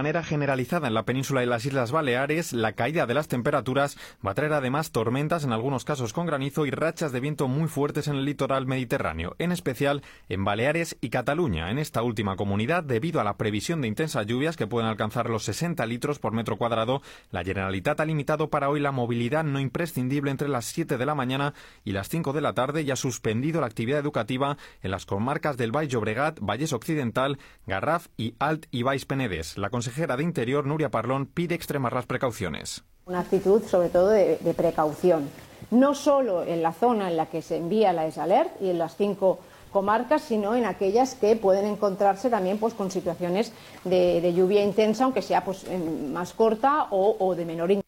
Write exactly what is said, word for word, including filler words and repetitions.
manera generalizada en la península y las Islas Baleares, la caída de las temperaturas va a traer además tormentas, en algunos casos con granizo, y rachas de viento muy fuertes en el litoral mediterráneo, en especial en Baleares y Cataluña. En esta última comunidad, debido a la previsión de intensas lluvias que pueden alcanzar los sesenta litros por metro cuadrado, la Generalitat ha limitado para hoy la movilidad no imprescindible entre las siete de la mañana y las cinco de la tarde y ha suspendido la actividad educativa en las comarcas del Baix Llobregat, Vallès Occidental, Garraf y Alt y Baix Penedès. La consejera de Interior, Núria Parlon, pide extremar las precauciones. Una actitud sobre todo de, de precaución, no solo en la zona en la que se envía la EsAlert y en las cinco comarcas, sino en aquellas que pueden encontrarse también pues con situaciones de, de lluvia intensa, aunque sea pues más corta o, o de menor intensidad.